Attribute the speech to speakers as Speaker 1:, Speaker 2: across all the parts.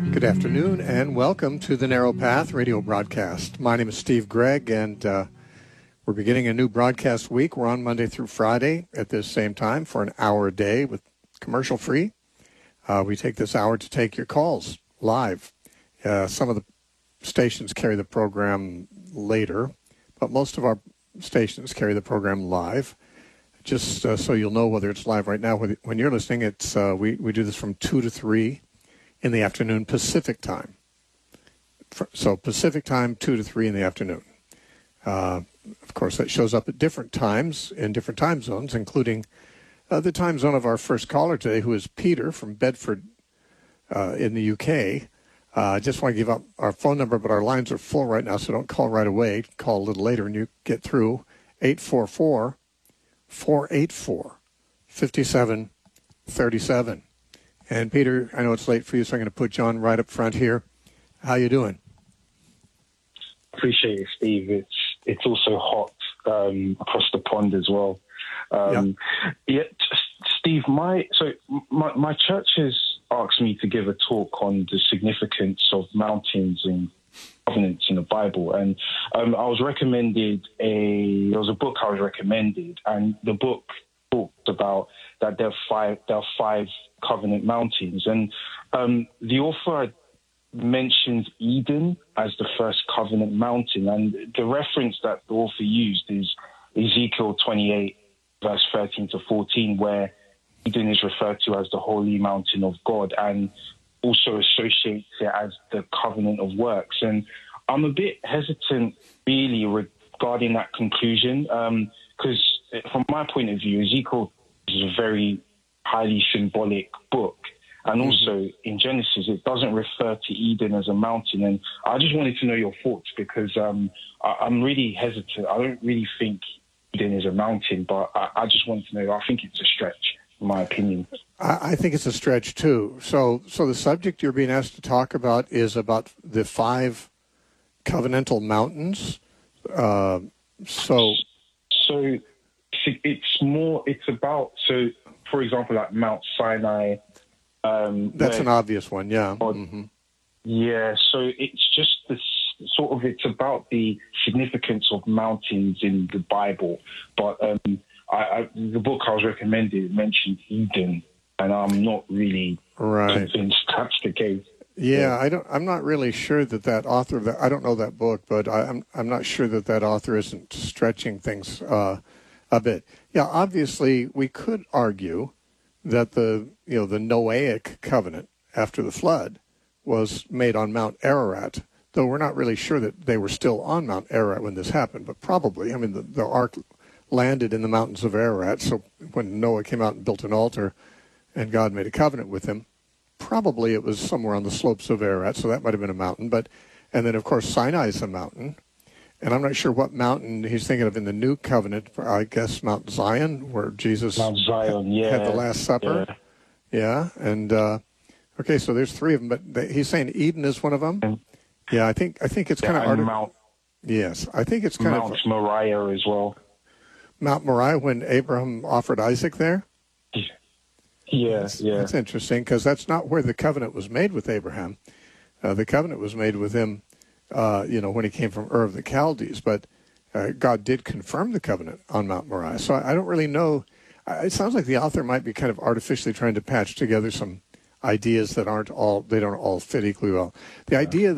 Speaker 1: Good afternoon, and welcome to the Narrow Path radio broadcast. My name is Steve Gregg, and we're beginning a new broadcast week. We're on Monday through Friday at this same time for an hour a day with commercial free. We take this hour to take your calls live. Some of the stations carry the program later, but most of our stations carry the program live. Just so you'll know whether it's live right now. When you're listening, it's we do this from 2 to 3 in the afternoon Pacific time. So Pacific time, 2 to 3 in the afternoon. Of course, that shows up at different times in different time zones, including the time zone of our first caller today, who is Peter from Bedford in the UK. I just want to give up our phone number, but our lines are full right now, so don't call right away. Call a little later and you get through. 844-484-5737. And Peter, I know it's late for you, so I'm going to put John right up front here. How you doing?
Speaker 2: Appreciate it, Steve. It's also hot across the pond as well. Steve, my church has asked me to give a talk on the significance of mountains and covenants in the Bible, and there was a book I was recommended, and the book talked about that there are five covenant mountains, and the author mentioned Eden as the first covenant mountain, and the reference that the author used is Ezekiel 28 verse 13 to 14, where Eden is referred to as the holy mountain of God, and also associates it as the covenant of works. And I'm a bit hesitant really regarding that conclusion, because from my point of view, Ezekiel is a very highly symbolic book. And also in Genesis, it doesn't refer to Eden as a mountain. And I just wanted to know your thoughts, because I'm really hesitant. I don't really think Eden is a mountain, but I just wanted to know. I think it's a stretch, in my opinion.
Speaker 1: I think it's a stretch too. So the subject you're being asked to talk about is about the 5 covenantal mountains. So it's about, so for example, like Mount Sinai. That's an obvious one, yeah.
Speaker 2: Yeah, so it's just this sort of, it's about the significance of mountains in the Bible. But the book I was recommended mentioned Eden, and I'm not really convinced that's the case.
Speaker 1: Yeah, I'm not really sure that author of that, I don't know that book, but I'm not sure that author isn't stretching things a bit. Yeah, obviously we could argue that the Noahic covenant after the flood was made on Mount Ararat, though we're not really sure that they were still on Mount Ararat when this happened, but probably. I mean, the ark landed in the mountains of Ararat, so when Noah came out and built an altar and God made a covenant with him, probably it was somewhere on the slopes of Ararat, so that might have been a mountain. And then, of course, Sinai is a mountain. And I'm not sure what mountain he's thinking of in the New Covenant. I guess Mount Zion, where Jesus had the Last Supper. Yeah. And, okay, so there's 3 of them. But he's saying Eden is one of them. Yeah, I think it's kind of... Yes, I think it's kind of...
Speaker 2: Mount Moriah as well.
Speaker 1: Mount Moriah, when Abraham offered Isaac there?
Speaker 2: Yeah.
Speaker 1: That's interesting, because that's not where the covenant was made with Abraham. The covenant was made with him when he came from Ur of the Chaldees, but God did confirm the covenant on Mount Moriah. So I don't really know. It sounds like the author might be kind of artificially trying to patch together some ideas that don't all fit equally well. The idea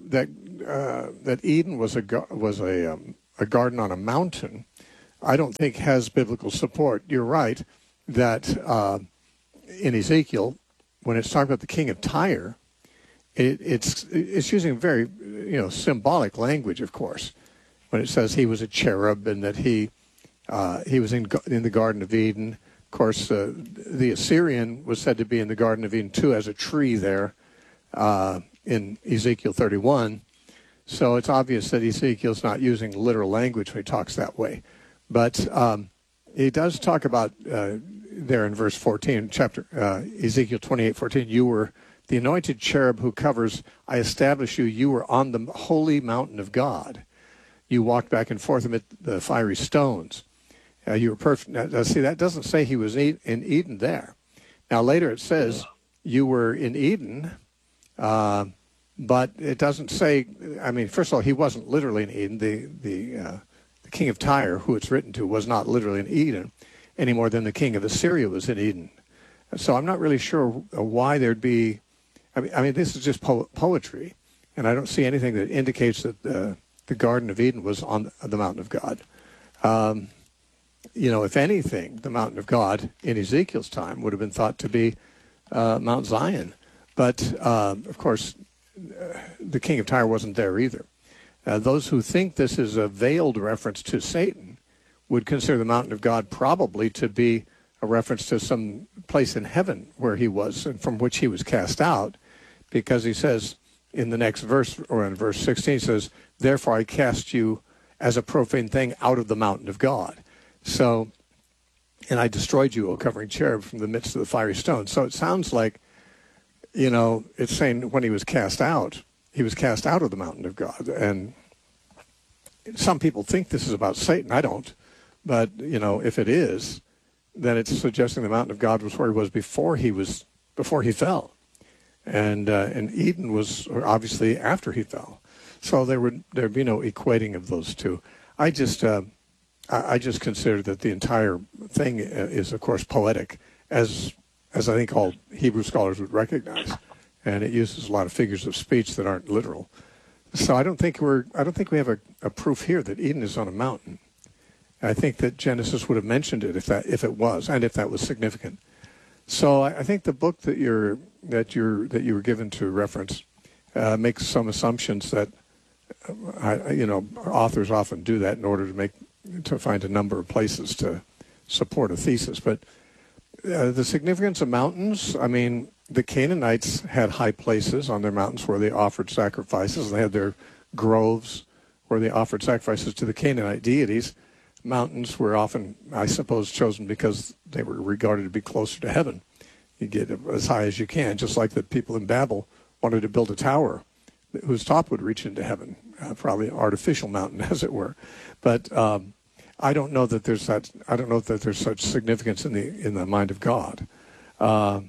Speaker 1: that Eden was a garden on a mountain, I don't think has biblical support. You're right that in Ezekiel, when it's talking about the king of Tyre, it's using very symbolic language, of course, when it says he was a cherub and that he was in the Garden of Eden. Of course, the Assyrian was said to be in the Garden of Eden too, as a tree there in Ezekiel 31. So it's obvious that Ezekiel's not using literal language when he talks that way. But he does talk about there in verse 14, chapter Ezekiel 28:14. You were the anointed cherub who covers. I establish you. You were on the holy mountain of God. You walked back and forth amid the fiery stones. You were perfect. Now, see, that doesn't say he was in Eden there. Now, later it says you were in Eden But it doesn't say. I mean, first of all, he wasn't literally in Eden. The king of Tyre, who it's written to, was not literally in Eden, any more than the king of Assyria was in Eden. So I'm not really sure why there'd be. I mean, this is just poetry, and I don't see anything that indicates that the Garden of Eden was on the mountain of God. If anything, the mountain of God in Ezekiel's time would have been thought to be Mount Zion. But, of course, the king of Tyre wasn't there either. Those who think this is a veiled reference to Satan would consider the mountain of God probably to be a reference to some place in heaven where he was and from which he was cast out, because he says in the next verse, or in verse 16, he says, "Therefore I cast you as a profane thing out of the mountain of God." So, and I destroyed you, O covering cherub, from the midst of the fiery stone. So it sounds like, it's saying when he was cast out of the mountain of God. And some people think this is about Satan. I don't. But, if it is, then it's suggesting the mountain of God was where he was before he fell. And Eden was obviously after he fell. So there'd be no equating of those two. I just consider that the entire thing is, of course, poetic, as I think all Hebrew scholars would recognize, and it uses a lot of figures of speech that aren't literal. So I don't think we have a proof here that Eden is on a mountain. I think that Genesis would have mentioned it if it was, and if that was significant. So I think the book that you were given to reference makes some assumptions that authors often do that in order to find a number of places to support a thesis. But the significance of mountains, I mean, the Canaanites had high places on their mountains where they offered sacrifices. They had their groves where they offered sacrifices to the Canaanite deities. Mountains were often, I suppose, chosen because they were regarded to be closer to heaven. You get as high as you can, just like the people in Babel wanted to build a tower whose top would reach into heaven, probably an artificial mountain, as it were. But I don't know that there's such significance in the mind of God. I'm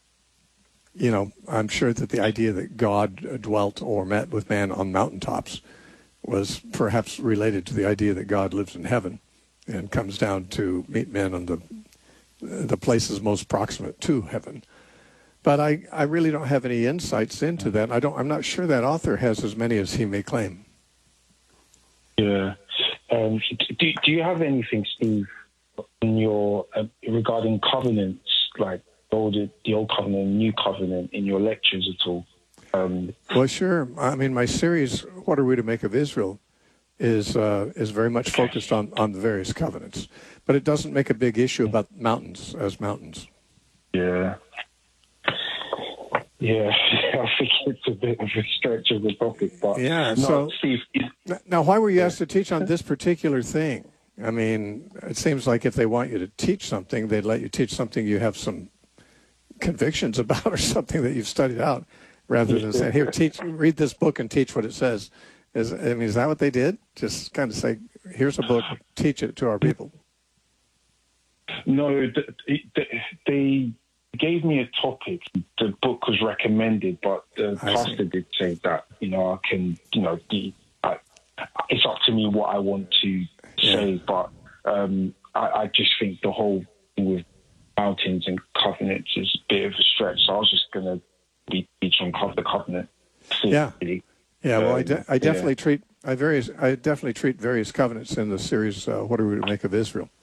Speaker 1: sure that the idea that God dwelt or met with man on mountaintops was perhaps related to the idea that God lives in heaven and comes down to meet men on the places most proximate to heaven. But I really don't have any insights into that. I'm not sure that author has as many as he may claim.
Speaker 2: Yeah. Do you have anything, Steve, in your regarding covenants, like the old covenant, new covenant, in your lectures at all?
Speaker 1: Well, sure. I mean, my series, What Are We to Make of Israel, is very much focused on the various covenants. But it doesn't make a big issue about mountains as mountains.
Speaker 2: Yeah. Yeah, I think it's a bit of a stretch of the topic. But
Speaker 1: yeah,
Speaker 2: no,
Speaker 1: so
Speaker 2: Steve,
Speaker 1: now why were you asked to teach on this particular thing? I mean, it seems like if they want you to teach something, they'd let you teach something you have some convictions about or something that you've studied out, rather than saying, here, read this book and teach what it says. Is that what they did? Just kind of say, here's a book, teach it to our people.
Speaker 2: No, they gave me a topic. The book was recommended, but the pastor did say that, I can, it's up to me what I want to say, but I just think the whole thing with mountains and covenants is a bit of a stretch. So I was just going to be teaching the covenant.
Speaker 1: Yeah. Yeah, well, I definitely treat various covenants in the series, What Are We to Make of Israel?